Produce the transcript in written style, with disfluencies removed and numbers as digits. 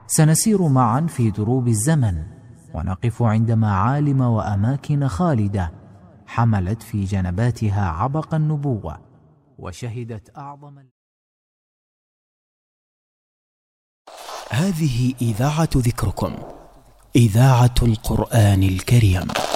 سنسير معا في دروب الزمن، ونقف عند معالم وأماكن خالدة حملت في جنباتها عبق النبوة، وشهدت أعظم. هذه إذاعة ذكركم، إذاعة القرآن الكريم.